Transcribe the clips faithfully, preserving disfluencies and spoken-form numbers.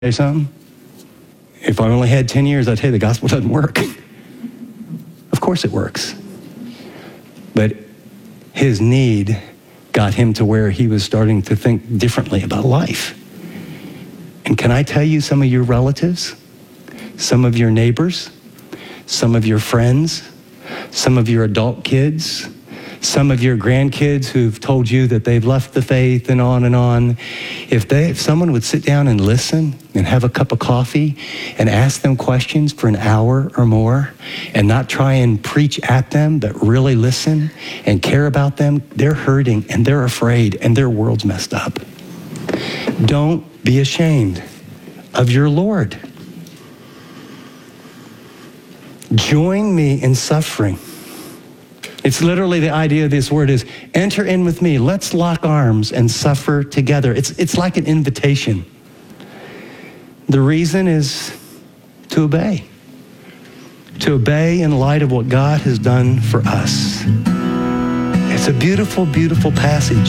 Say something? If I only had ten years, I'd tell you the gospel doesn't work. Of course it works. But his need got him to where he was starting to think differently about life. And can I tell you, some of your relatives, some of your neighbors, some of your friends, some of your adult kids, some of your grandkids who've told you that they've left the faith and on and on, if they, if someone would sit down and listen and have a cup of coffee and ask them questions for an hour or more and not try and preach at them, but really listen and care about them, they're hurting and they're afraid and their world's messed up. Don't be ashamed of your Lord. Join me in suffering. It's literally the idea of this word is, enter in with me. Let's lock arms and suffer together. It's, it's like an invitation. The reason is to obey. To obey in light of what God has done for us. It's a beautiful, beautiful passage.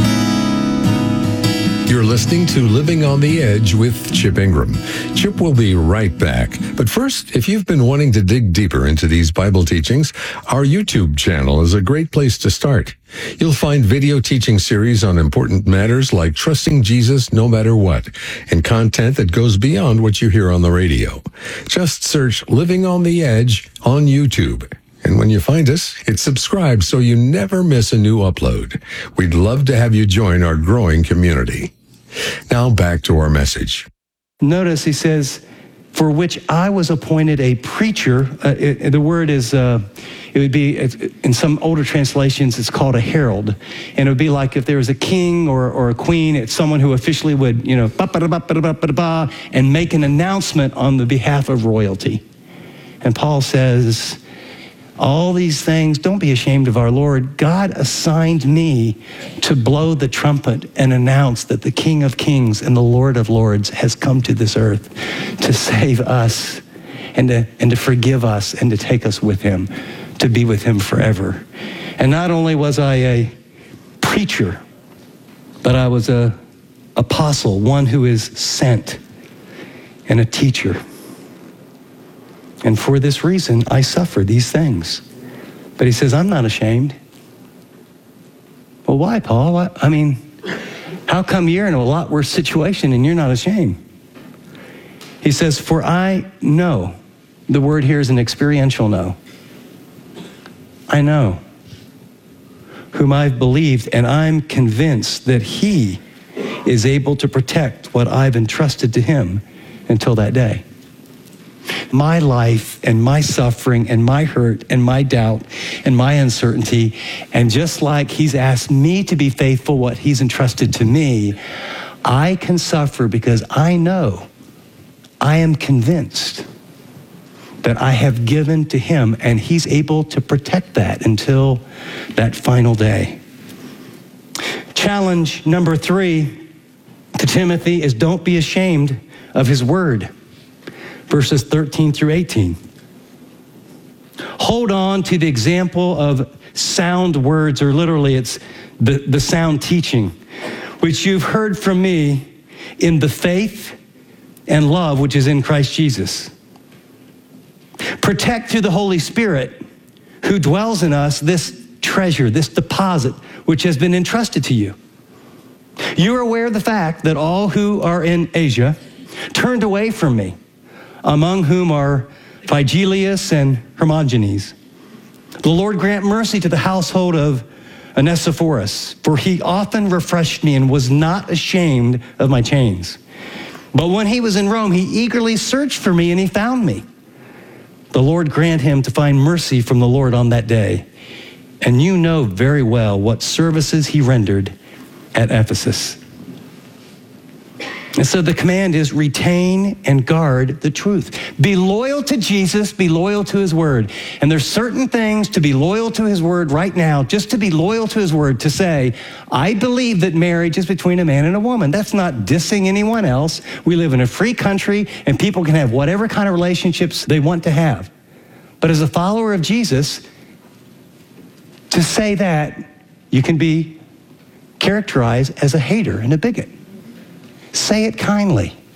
You're listening to Living on the Edge with Chip Ingram. Chip will be right back. But first, if you've been wanting to dig deeper into these Bible teachings, our YouTube channel is a great place to start. You'll find video teaching series on important matters like trusting Jesus no matter what, and content that goes beyond what you hear on the radio. Just search Living on the Edge on YouTube. And when you find us, hit subscribe so you never miss a new upload. We'd love to have you join our growing community. Now back to our message. Notice he says, for which I was appointed a preacher. Uh, it, the word is, uh, it would be, in some older translations, it's called a herald. And it would be like if there was a king or, or a queen, it's someone who officially would, you know, ba-ba-da-ba-ba-da-ba-da-ba, and make an announcement on the behalf of royalty. And Paul says, all these things, don't be ashamed of our Lord. God assigned me to blow the trumpet and announce that the King of Kings and the Lord of Lords has come to this earth to save us and to, and to forgive us and to take us with him, to be with him forever. And not only was I a preacher, but I was a apostle, one who is sent, and a teacher. And for this reason, I suffer these things. But he says, I'm not ashamed. Well, why, Paul? I mean, how come you're in a lot worse situation and you're not ashamed? He says, for I know. The word here is an experiential know. I know whom I've believed, and I'm convinced that he is able to protect what I've entrusted to him until that day. My life and my suffering and my hurt and my doubt and my uncertainty, and just like he's asked me to be faithful what he's entrusted to me, I can suffer because I know, I am convinced that I have given to him, and he's able to protect that until that final day. Challenge number three to Timothy is, don't be ashamed of his word. Verses thirteen through eighteen. Hold on to the example of sound words, or literally it's the, the sound teaching, which you've heard from me in the faith and love which is in Christ Jesus. Protect through the Holy Spirit who dwells in us this treasure, this deposit, which has been entrusted to you. You are aware of the fact that all who are in Asia turned away from me, among whom are Phygelius and Hermogenes. The Lord grant mercy to the household of Onesiphorus, for he often refreshed me and was not ashamed of my chains. But when he was in Rome, he eagerly searched for me and he found me. The Lord grant him to find mercy from the Lord on that day. And you know very well what services he rendered at Ephesus. And so the command is retain and guard the truth. Be loyal to Jesus, be loyal to his word. And there's certain things to be loyal to his word right now, just to be loyal to his word, to say, I believe that marriage is between a man and a woman. That's not dissing anyone else. We live in a free country and people can have whatever kind of relationships they want to have. But as a follower of Jesus, to say that, you can be characterized as a hater and a bigot. Say it kindly.